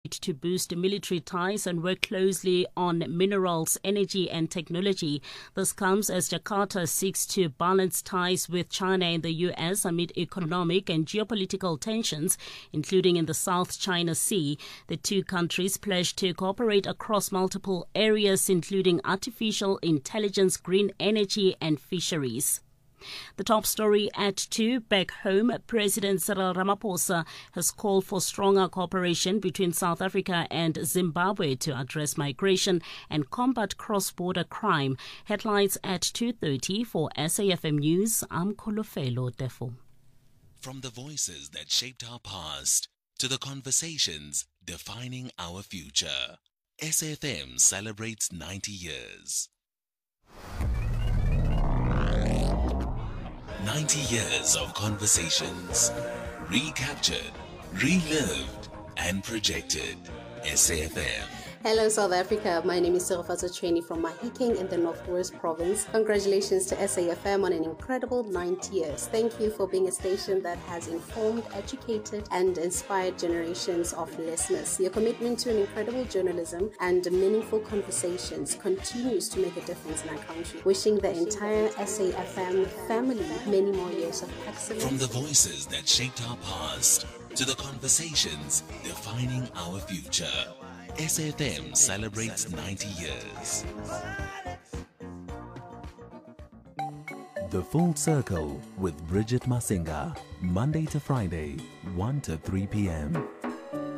to boost military ties and work closely on minerals, energy and technology. This comes as Jakarta seeks to balance ties with China and the US amid economic and geopolitical tensions, including in the South China Sea. The two countries pledged to cooperate across multiple areas, including artificial intelligence, green energy and fisheries. The top story at 2. Back home, President Cyril Ramaphosa has called for stronger cooperation between South Africa and Zimbabwe to address migration and combat cross-border crime. Headlines at 2:30 for SAFM News. I'm Kolofelo Defo. From the voices that shaped our past to the conversations defining our future, SAFM celebrates 90 years. 90 years of conversations, recaptured, relived, and projected. SAFM. Hello South Africa, my name is Sirifatso Treni from Mahikeng in the Northwest Province. Congratulations to SAFM on an incredible 90 years. Thank you for being a station that has informed, educated and inspired generations of listeners. Your commitment to an incredible journalism and meaningful conversations continues to make a difference in our country. Wishing the entire SAFM family many more years of excellence. From the voices that shaped our past to the conversations defining our future, SAFM celebrates 90 years. The Full Circle with Bridget Masinga, Monday to Friday, 1 to 3 p.m.